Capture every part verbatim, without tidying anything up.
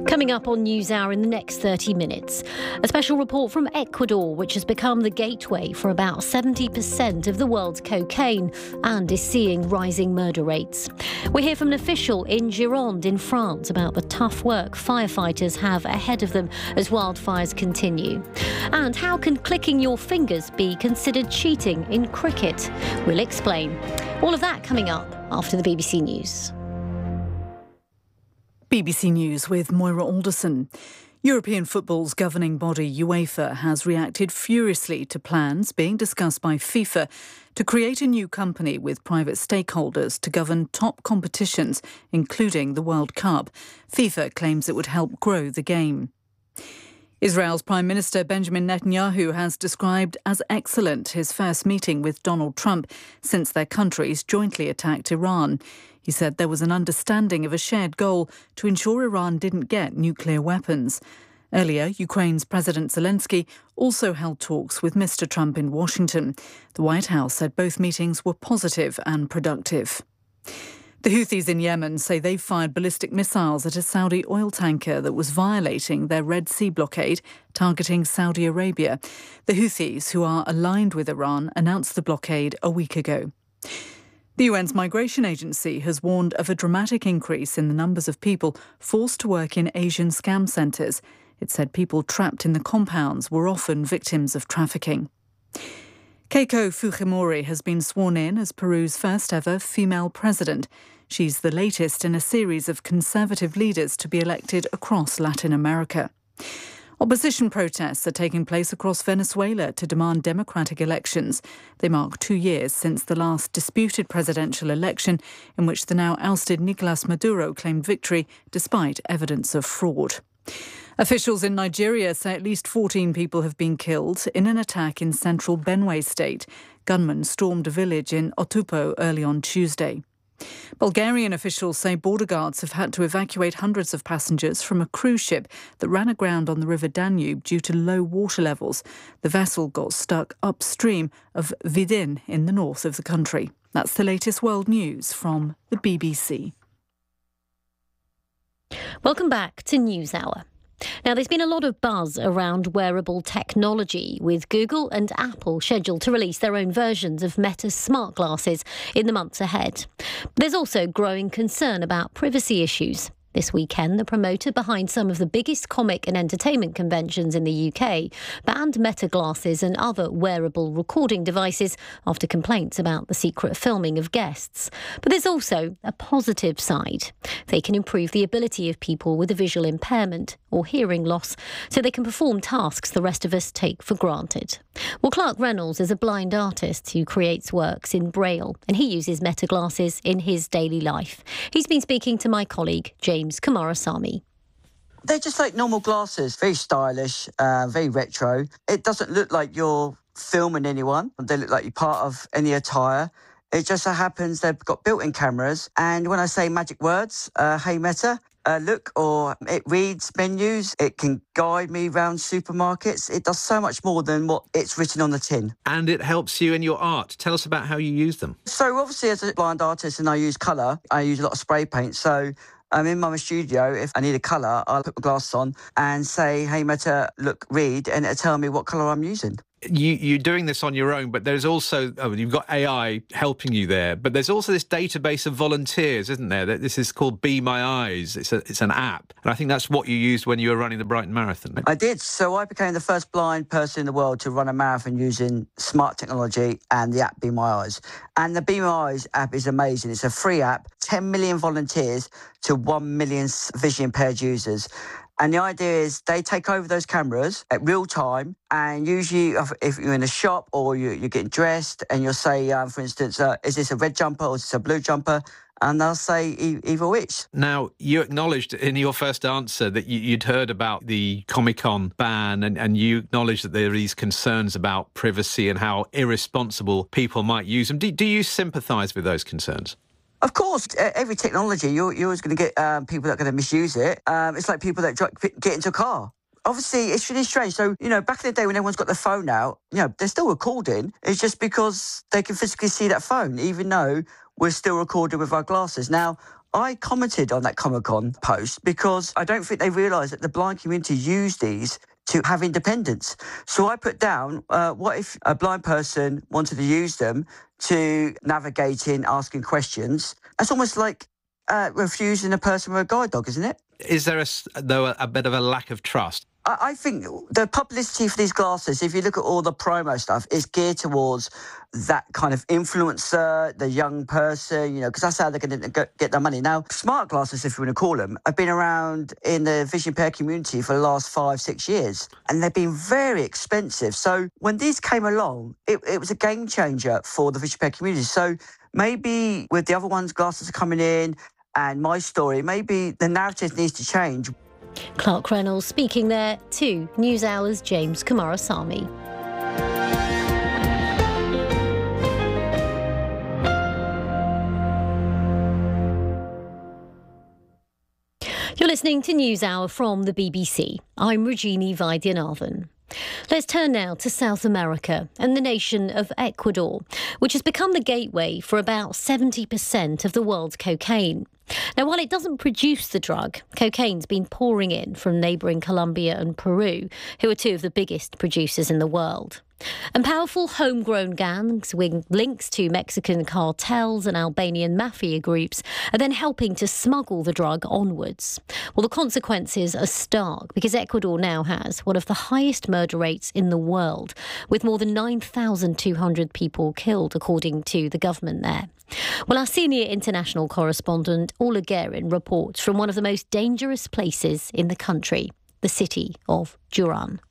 Coming up on NewsHour in the next thirty minutes, a special report from Ecuador, which has become the gateway for about seventy percent of the world's cocaine and is seeing rising murder rates. We hear from an official in Gironde in France about the tough work firefighters have ahead of them as wildfires continue. And how can clicking your fingers be considered cheating in cricket? We'll explain. All of that coming up after the B B C News. B B C News with Moira Alderson. European football's governing body UEFA has reacted furiously to plans being discussed by FIFA to create a new company with private stakeholders to govern top competitions, including the World Cup. FIFA claims it would help grow the game. Israel's Prime Minister Benjamin Netanyahu has described as excellent his first meeting with Donald Trump since their countries jointly attacked Iran. He said there was an understanding of a shared goal to ensure Iran didn't get nuclear weapons. Earlier, Ukraine's President Zelensky also held talks with Mister Trump in Washington. The White House said both meetings were positive and productive. The Houthis in Yemen say they've fired ballistic missiles at a Saudi oil tanker that was violating their Red Sea blockade, targeting Saudi Arabia. The Houthis, who are aligned with Iran, announced the blockade a week ago. The U N's Migration Agency has warned of a dramatic increase in the numbers of people forced to work in Asian scam centres. It said people trapped in the compounds were often victims of trafficking. Keiko Fujimori has been sworn in as Peru's first ever female president. She's the latest in a series of conservative leaders to be elected across Latin America. Opposition protests are taking place across Venezuela to demand democratic elections. They mark two years since the last disputed presidential election in which the now ousted Nicolas Maduro claimed victory despite evidence of fraud. Officials in Nigeria say at least fourteen people have been killed in an attack in central Benue state. Gunmen stormed a village in Otupo early on Tuesday. Bulgarian officials say border guards have had to evacuate hundreds of passengers from a cruise ship that ran aground on the River Danube due to low water levels. The vessel got stuck upstream of Vidin in the north of the country. That's the latest world news from the B B C. Welcome back to NewsHour. Now, there's been a lot of buzz around wearable technology, with Google and Apple scheduled to release their own versions of Meta's smart glasses in the months ahead. But there's also growing concern about privacy issues. This weekend, the promoter behind some of the biggest comic and entertainment conventions in the U K banned Meta glasses and other wearable recording devices after complaints about the secret filming of guests. But there's also a positive side. They can improve the ability of people with a visual impairment or hearing loss so they can perform tasks the rest of us take for granted. Well, Clark Reynolds is a blind artist who creates works in Braille, and he uses Meta glasses in his daily life. He's been speaking to my colleague, James James Kumarasamy. They're just like normal glasses, very stylish, uh, very retro. It doesn't look like you're filming anyone. They look like you're part of any attire. It just so happens they've got built-in cameras. And when I say magic words, uh, hey Meta, uh, look, or it reads menus, it can guide me around supermarkets. It does so much more than what it's written on the tin. And it helps you in your art. Tell us about how you use them. So obviously as a blind artist and I use colour, I use a lot of spray paint. So I'm in my studio. If I need a colour, I'll put my glasses on and say, hey, Meta, look, read, and it'll tell me what colour I'm using. You, you're doing this on your own, but there's also, oh, you've got A I helping you there, but there's also this database of volunteers, isn't there? This is called Be My Eyes. It's a, it's an app. And I think that's what you used when you were running the Brighton Marathon. I did. So I became the first blind person in the world to run a marathon using smart technology and the app Be My Eyes. And the Be My Eyes app is amazing. It's a free app, ten million volunteers to one million visually impaired users. And the idea is they take over those cameras at real time, and usually if you're in a shop or you're getting dressed and you'll say, um, for instance, uh, is this a red jumper or is this a blue jumper? And they'll say e- either which. Now, you acknowledged in your first answer that you, you'd heard about the Comic-Con ban, and, and you acknowledged that there are these concerns about privacy and how irresponsible people might use them. Do, do you sympathise with those concerns? Of course, every technology, you're, you're always going to get um, people that are going to misuse it. Um, it's like people that get into a car. Obviously, it's really strange. So, you know, back in the day when everyone's got their phone out, you know, they're still recording. It's just because they can physically see that phone, even though we're still recording with our glasses. Now, I commented on that Comic-Con post because I don't think they realise that the blind community use these to have independence. So I put down, uh, what if a blind person wanted to use them to navigating, asking questions? That's almost like uh, refusing a person with a guide dog, isn't it? Is there, a, though, a, a bit of a lack of trust? I, I think the publicity for these glasses, if you look at all the promo stuff, is geared towards that kind of influencer, the young person, you know, because that's how they're going to get their money. Now, smart glasses, if you want to call them, have been around in the vision impaired community for the last five, six years, and they've been very expensive. So when these came along, it, it was a game changer for the vision impaired community. So maybe with the other ones, glasses are coming in, and my story, maybe the narrative needs to change. Clark Reynolds speaking there to NewsHour's James Kumarasamy. You're listening to NewsHour from the B B C. I'm Regini Vaidyanathan. Let's turn now to South America and the nation of Ecuador, which has become the gateway for about seventy percent of the world's cocaine. Now, while it doesn't produce the drug, cocaine's been pouring in from neighbouring Colombia and Peru, who are two of the biggest producers in the world. And powerful homegrown gangs with links to Mexican cartels and Albanian mafia groups are then helping to smuggle the drug onwards. Well, the consequences are stark because Ecuador now has one of the highest murder rates in the world, with more than nine thousand two hundred people killed, according to the government there. Well, our senior international correspondent, Ola Guerin, reports from one of the most dangerous places in the country, the city of Duran.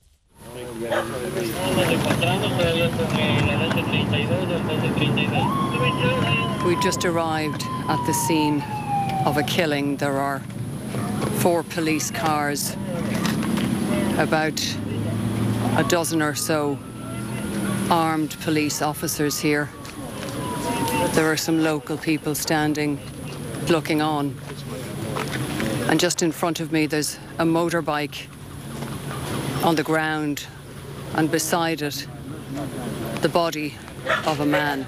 We just arrived at the scene of a killing. There are four police cars, about a dozen or so armed police officers here. There are some local people standing, looking on. And just in front of me, there's a motorbike on the ground, and beside it, the body of a man.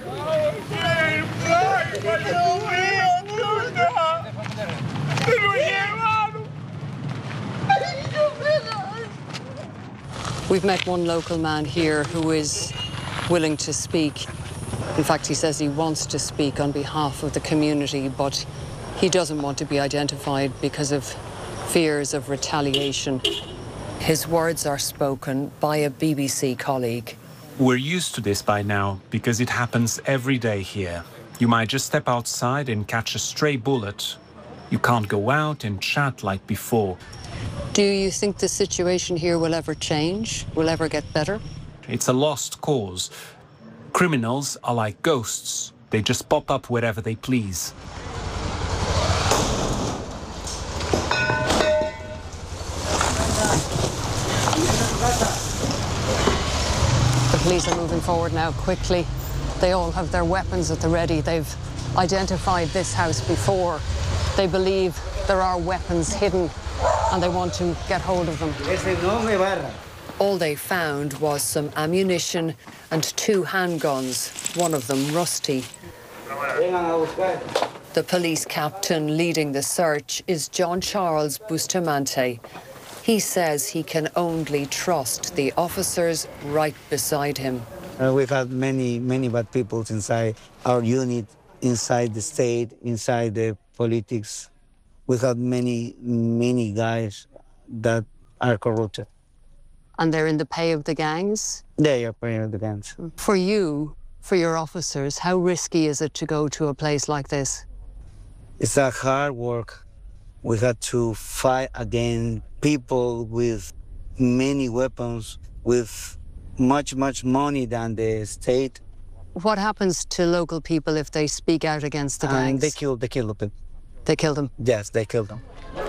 We've met one local man here who is willing to speak. In fact, he says he wants to speak on behalf of the community, but he doesn't want to be identified because of fears of retaliation. His words are spoken by a B B C colleague. We're used to this by now because it happens every day here. You might just step outside and catch a stray bullet. You can't go out and chat like before. Do you think the situation here will ever change? Will ever get better? It's a lost cause. Criminals are like ghosts. They just pop up wherever they please. The police are moving forward now quickly. They all have their weapons at the ready. They've identified this house before. They believe there are weapons hidden and they want to get hold of them. All they found was some ammunition and two handguns, one of them rusty. The police captain leading the search is John Charles Bustamante. He says he can only trust the officers right beside him. Uh, we've had many, many bad people inside our unit, inside the state, inside the politics. We've had many, many guys that are corrupted. And they're in the pay of the gangs? They are paying the gangs. For you, for your officers, how risky is it to go to a place like this? It's a hard work. We had to fight against people with many weapons, with much, much money than the state. What happens to local people if they speak out against the gangs? And they kill, they kill them. They kill them? Yes, they kill them.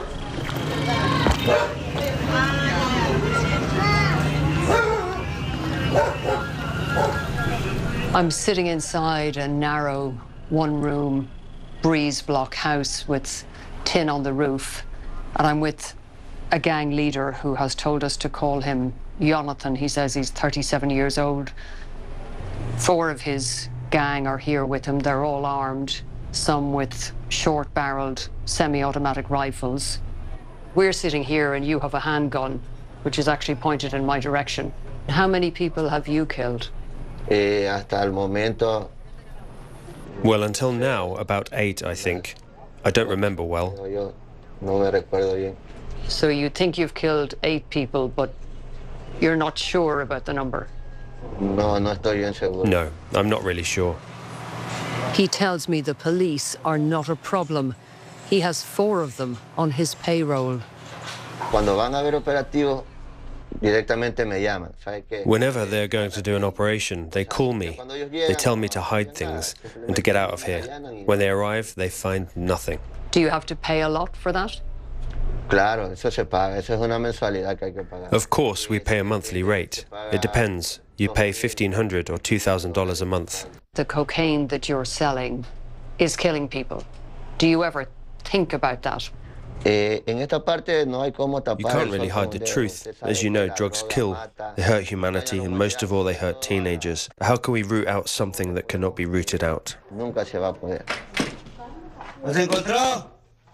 I'm sitting inside a narrow, one-room, breeze-block house with tin on the roof, and I'm with a gang leader who has told us to call him Jonathan. He says he's thirty-seven years old. Four of his gang are here with him. They're all armed. some with short-barreled semi-automatic rifles. We're sitting here and you have a handgun, which is actually pointed in my direction. How many people have you killed? Eh, hasta el momento. Well, until now, about eight, I think. I don't remember well. Yo no me recuerdo bien. So you think you've killed eight people, but you're not sure about the number? No, no estoy bien seguro. No, I'm not really sure. He tells me the police are not a problem. He has four of them on his payroll. Cuando van a haber operativos, directamente me llaman. ¿Sabe qué? Whenever they're going to do an operation, they call me. They tell me to hide things and to get out of here. When they arrive, they find nothing. Do you have to pay a lot for that? Claro, eso se paga. Eso es una mensualidad que hay que pagar. Of course, we pay a monthly rate. It depends. You pay fifteen hundred dollars or two thousand dollars a month. The cocaine that you're selling is killing people. Do you ever think about that? Eh, en esta parte no hay cómo tapar. You can't really hide the truth. As you know, drugs kill. They hurt humanity, and most of all, they hurt teenagers. How can we root out something that cannot be rooted out? Nunca se va a poder. ¿Nos encontró?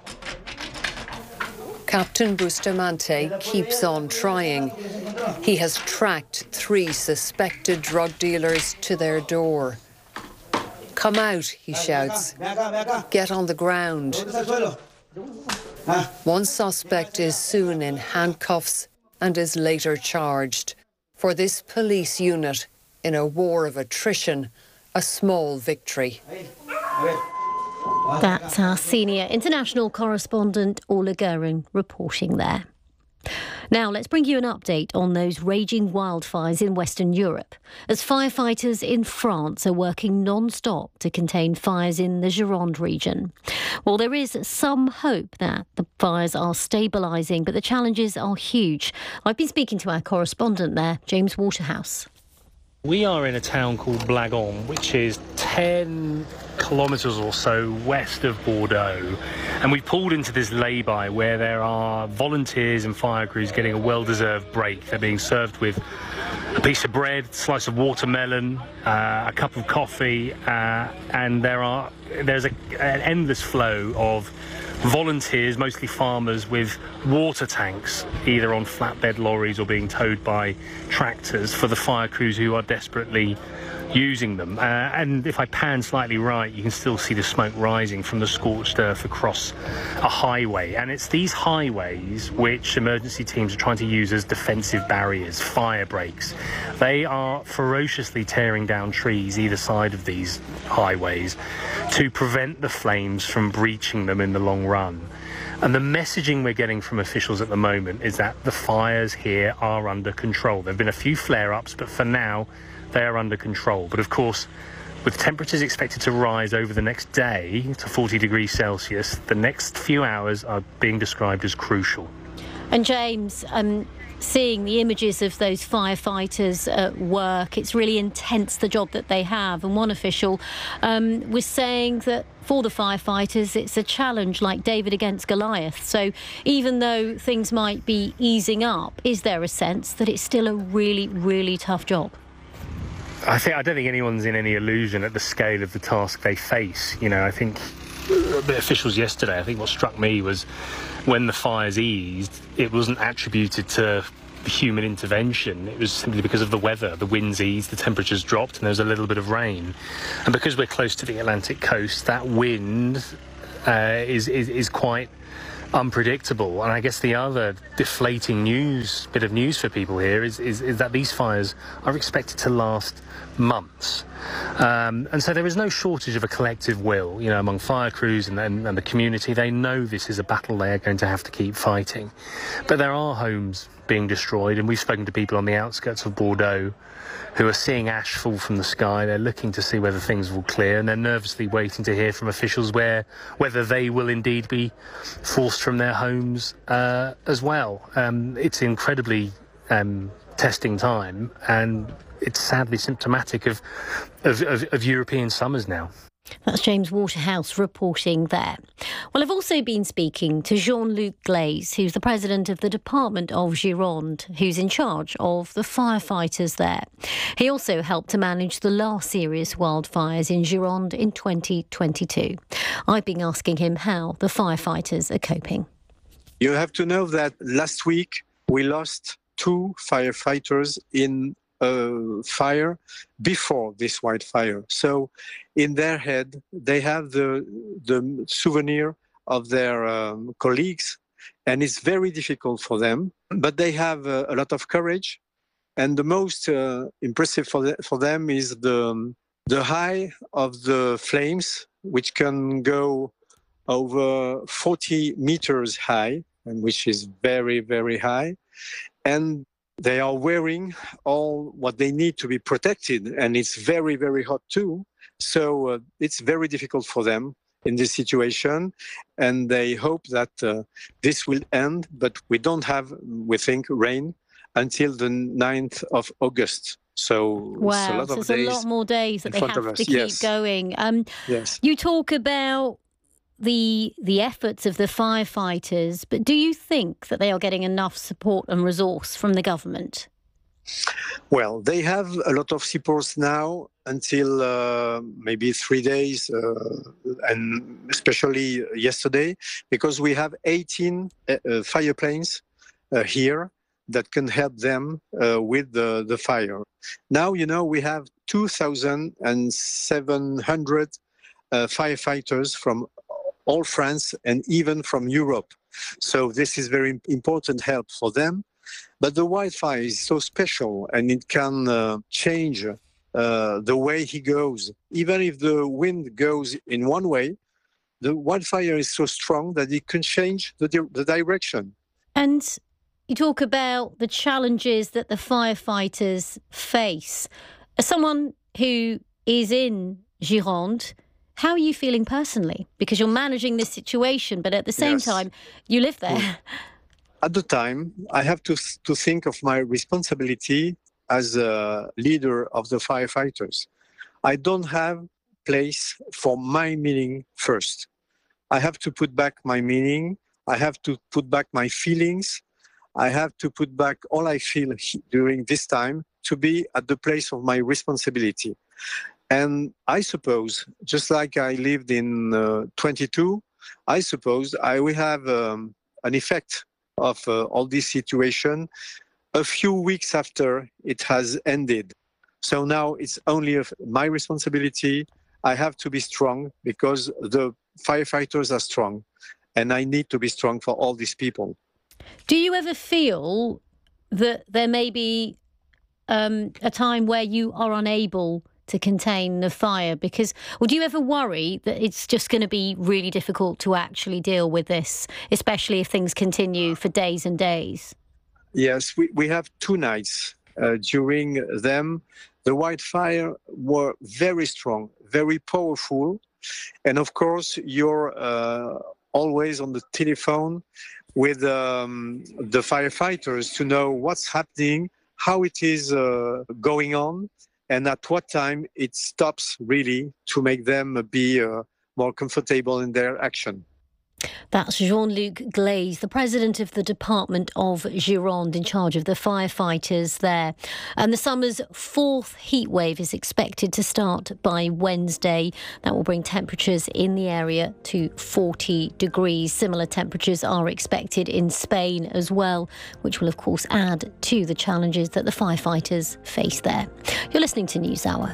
Captain Bustamante keeps on trying. He has tracked three suspected drug dealers to their door. Come out, he shouts. Get on the ground. One suspect is soon in handcuffs and is later charged. For this police unit, in a war of attrition, a small victory. That's our senior international correspondent, Orla Goering, reporting there. Now, let's bring you an update on those raging wildfires in Western Europe, as firefighters in France are working non-stop to contain fires in the Gironde region. Well, there is some hope that the fires are stabilising, but the challenges are huge. I've been speaking to our correspondent there, James Waterhouse. We are in a town called Blagon, which is ten kilometres or so west of Bordeaux, and we pulled into this lay-by where there are volunteers and fire crews getting a well-deserved break. They're being served with a piece of bread, a slice of watermelon, uh, a cup of coffee, uh, and there are there's a, an endless flow of volunteers, mostly farmers, with water tanks, either on flatbed lorries or being towed by tractors for the fire crews who are desperately using them. Uh, and if I pan slightly right, you can still see the smoke rising from the scorched earth across a highway. And it's these highways which emergency teams are trying to use as defensive barriers, fire breaks. They are ferociously tearing down trees either side of these highways to prevent the flames from breaching them in the long run. And the messaging we're getting from officials at the moment is that the fires here are under control. There have been a few flare-ups, but for now, they are under control. But of course, with temperatures expected to rise over the next day to forty degrees Celsius, the next few hours are being described as crucial. And James, um, seeing the images of those firefighters at work, it's really intense, the job that they have. And one official um, was saying that for the firefighters, it's a challenge like David against Goliath. So even though things might be easing up, is there a sense that it's still a really, really tough job? I think I don't think anyone's in any illusion at the scale of the task they face. You know, I think the officials yesterday, I think what struck me was when the fires eased, it wasn't attributed to human intervention. It was simply because of the weather. The winds eased, the temperatures dropped, and there was a little bit of rain. And because we're close to the Atlantic coast, that wind uh, is, is is quite unpredictable. And I guess the other deflating news, bit of news for people here is, is, is that these fires are expected to last months. Um, and so there is no shortage of a collective will, you know, among fire crews and, and, and the community. They know this is a battle they are going to have to keep fighting. But there are homes being destroyed, and we've spoken to people on the outskirts of Bordeaux who are seeing ash fall from the sky. They're looking to see whether things will clear, and they're nervously waiting to hear from officials where whether they will indeed be forced from their homes uh, as well. Um, it's incredibly um, testing time, and it's sadly symptomatic of, of, of, of European summers now. That's James Waterhouse reporting there. Well, I've also been speaking to Jean-Luc Glaise, who's the president of the Department of Gironde, who's in charge of the firefighters there. He also helped to manage the last serious wildfires in Gironde in twenty twenty-two. I've been asking him how the firefighters are coping. You have to know that last week we lost two firefighters in a fire before this wildfire. So in their head, they have the, the souvenir of their um, colleagues, and it's very difficult for them. But they have uh, a lot of courage. And the most uh, impressive for, the, for them is the, the high of the flames, which can go over forty meters high, and which is very, very high. And they are wearing all what they need to be protected, and it's very, very hot too. So uh, it's very difficult for them in this situation, and they hope that uh, this will end, but we don't have, we think, rain until the ninth of August. So wow, it's a lot so of it's days a lot more days that they have to keep yes. going. Um, yes. You talk about the the efforts of the firefighters, but do you think that they are getting enough support and resource from the government? Well, they have a lot of supports now until uh, maybe three days, uh, and especially yesterday, because we have eighteen uh, fire planes uh, here that can help them uh, with the, the fire. Now, you know, we have two thousand seven hundred uh, firefighters from all France and even from Europe. So this is very important help for them. But the wildfire is so special, and it can uh, change uh, the way he goes. Even if the wind goes in one way, the wildfire is so strong that it can change the, di- the direction. And you talk about the challenges that the firefighters face. As someone who is in Gironde, how are you feeling personally? Because you're managing this situation, but at the same yes. time, you live there. At the time, I have to to think of my responsibility as a leader of the firefighters. I don't have place for my meaning first. I have to put back my meaning. I have to put back my feelings. I have to put back all I feel during this time to be at the place of my responsibility. And I suppose, just like I lived in uh, twenty-two, I suppose I will have um, an effect of uh, all this situation a few weeks after it has ended. So now it's only my responsibility. I have to be strong because the firefighters are strong, and I need to be strong for all these people. Do you ever feel that there may be um, a time where you are unable to contain the fire? Because, would you ever worry that it's just going to be really difficult to actually deal with this, especially if things continue for days and days? Yes, we, we have two nights. Uh, during them, the wildfire were very strong, very powerful. And of course, you're uh, always on the telephone with um, the firefighters to know what's happening, how it is uh, going on, and at what time it stops really to make them be uh, more comfortable in their action. That's Jean-Luc Glaise, the president of the Department of Gironde, in charge of the firefighters there. And the summer's fourth heat wave is expected to start by Wednesday. That will bring temperatures in the area to forty degrees. Similar temperatures are expected in Spain as well, which will, of course, add to the challenges that the firefighters face there. You're listening to NewsHour.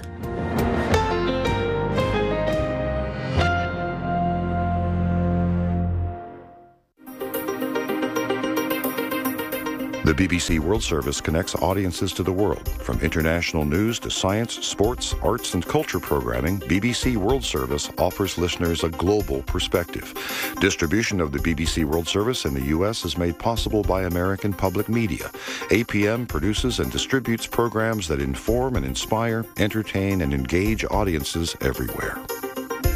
The B B C World Service connects audiences to the world. From international news to science, sports, arts, and culture programming, B B C World Service offers listeners a global perspective. Distribution of the B B C World Service in the U S is made possible by American Public Media. A P M produces and distributes programs that inform and inspire, entertain, and engage audiences everywhere.